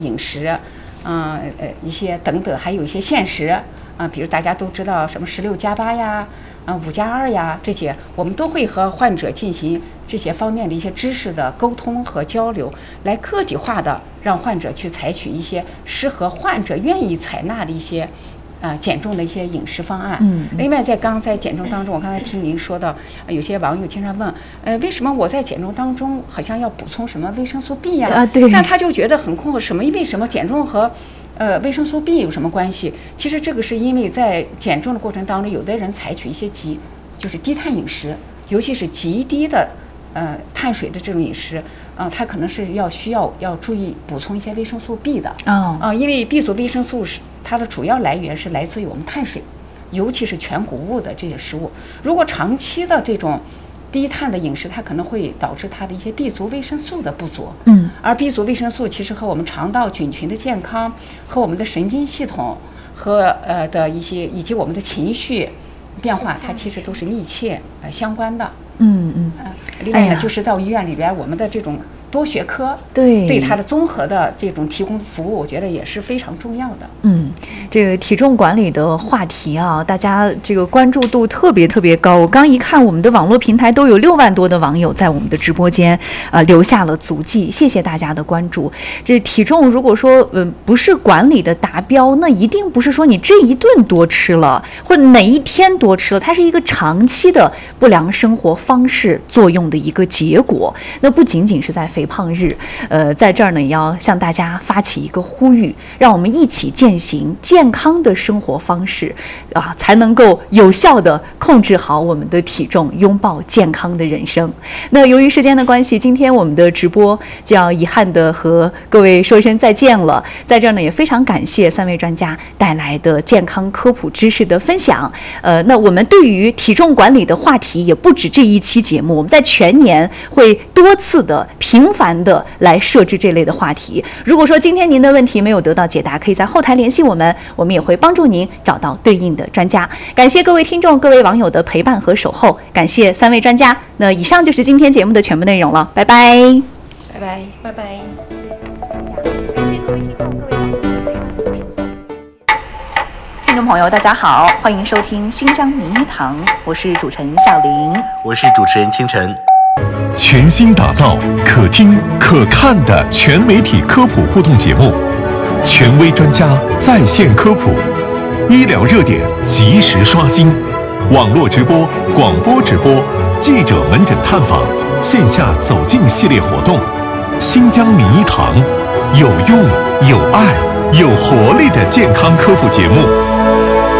饮食，一些等等，还有一些现实比如大家都知道什么16+8呀，5+2呀，这些我们都会和患者进行这些方面的一些知识的沟通和交流，来个体化的让患者去采取一些适合患者愿意采纳的一些减重的一些饮食方案。另外在减重当中，我刚才听您说到，有些网友经常问，为什么我在减重当中好像要补充什么维生素 B 呀？ 对。 但他就觉得很困惑，为什么减重和维生素 B 有什么关系？其实这个是因为在减重的过程当中，有的人采取一些就是低碳饮食，尤其是极低的碳水的这种饮食，它可能是需要注意补充一些维生素 B 的。因为 B 族维生素它的主要来源是来自于我们碳水，尤其是全谷物的这些食物。如果长期的这种低碳的饮食，它可能会导致它的一些 B 族维生素的不足。而 B 族维生素其实和我们肠道菌群的健康、和我们的神经系统和的一些以及我们的情绪变化，它其实都是密切相关的。另外呢，就是到医院里边，我们的这种多学科对它的综合的这种提供服务，我觉得也是非常重要的。 这个体重管理的话题啊，大家这个关注度特别特别高。我刚一看，我们的网络平台都有6万多的网友在我们的直播间留下了足迹，谢谢大家的关注。这体重如果说不是管理的达标，那一定不是说你这一顿多吃了，或者哪一天多吃了，它是一个长期的不良生活方式作用的一个结果。那不仅仅是在肥胖日，在这儿呢也要向大家发起一个呼吁，让我们一起践行健康的生活方式才能够有效的控制好我们的体重，拥抱健康的人生。那由于时间的关系，今天我们的直播就要遗憾的和各位说一声再见了。在这儿呢也非常感谢3位专家带来的健康科普知识的分享。那我们对于体重管理的话题也不止这一期节目，我们在全年会多次的频繁的来设置这类的话题。如果说今天您的问题没有得到解答，可以在后台联系我们，我们也会帮助您找到对应的专家。感谢各位听众、各位网友的陪伴和守候，感谢3位专家。那以上就是今天节目的全部内容了，拜拜， 拜拜， 拜拜。 感谢各位听众、各位网友的陪伴和守候。听众朋友，大家好，欢迎收听新疆名医堂，我是主持人笑玲， 我是主持人清晨。 全新打造可听可看的全媒体科普互动节目，权威专家在线科普，医疗热点及时刷新，网络直播、广播直播，记者门诊探访，线下走进系列活动。新疆名医堂，有用、有爱、有活力的健康科普节目。